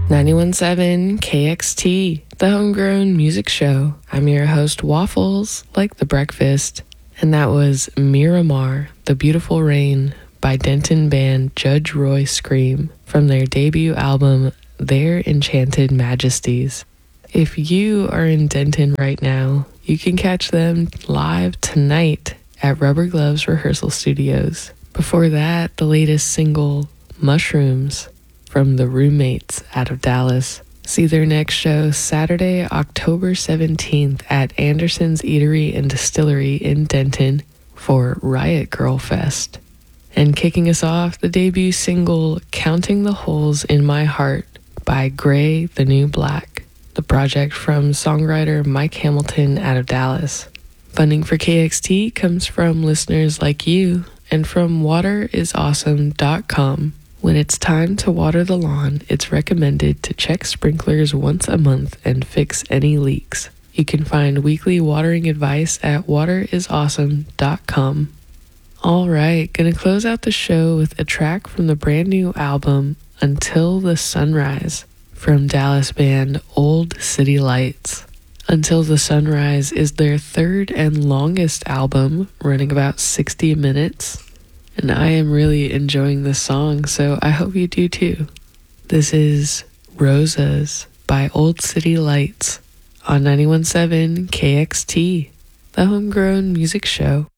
91.7 KXT, the homegrown music show. I'm your host, Waffles, like the breakfast. And that was Miramar, The Beautiful Rain by Denton band Judge Roy Scream from their debut album, Their Enchanted Majesties. If you are in Denton right now, you can catch them live tonight at Rubber Gloves Rehearsal Studios. Before that, the latest single, Mushrooms, from the Roommates out of Dallas. See their next show Saturday, October 17th at Anderson's Eatery and Distillery in Denton for Riot Girl Fest. And kicking us off, the debut single Counting the Holes in My Heart by Gray the New Black, the project from songwriter Mike Hamilton out of Dallas. Funding for KXT comes from listeners like you and from waterisawesome.com. When it's time to water the lawn, it's recommended to check sprinklers once a month and fix any leaks. You can find weekly watering advice at waterisawesome.com. All right, gonna close out the show with a track from the brand new album Until the Sunrise from Dallas band Old City Lights. Until the Sunrise is their third and longest album, running about 60 minutes. And I am really enjoying this song, so I hope you do too. This is Rosas by Old City Lights on 91.7 KXT, the homegrown music show.